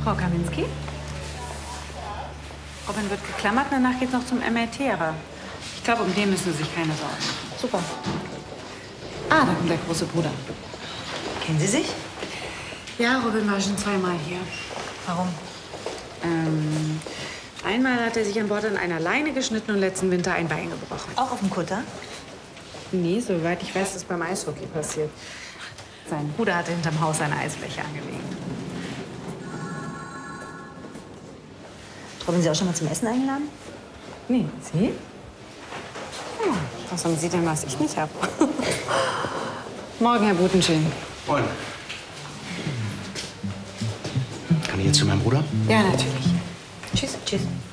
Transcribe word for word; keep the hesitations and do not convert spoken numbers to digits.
Frau Kaminski? Robin wird geklammert, danach geht's noch zum M R T, aber ich glaube, um den müssen Sie sich keine Sorgen machen. Super. Ah, da kommt der große Bruder. Kennen Sie sich? Ja, Robin war schon zweimal hier. Warum? Ähm, einmal hat er sich an Bord an einer Leine geschnitten und letzten Winter ein Bein gebrochen. Auch auf dem Kutter? Nee, soweit ich weiß, ist das beim Eishockey passiert. Sein Bruder hatte hinterm Haus eine Eisfläche angelegt. Wurden Sie auch schon mal zum Essen eingeladen? Nee, Sie? Ja, was haben Sie denn, was ich nicht habe? Morgen, Herr Butenschilling. Moin. Kann ich jetzt zu meinem Bruder? Ja, natürlich. Tschüss. Tschüss.